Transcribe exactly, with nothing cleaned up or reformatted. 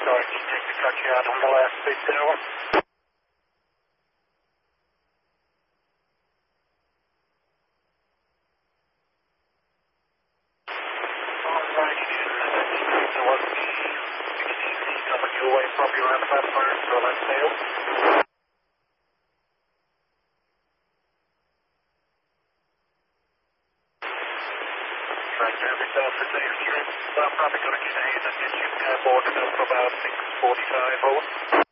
Sorry, just need to cut you out on the last bit there. Alrighty, so what's the sixteen coming your way from your roundabout fire, so let's sail. Right there, this afternoon, I'm probably going to change and get you boarded up for about six forty-five over.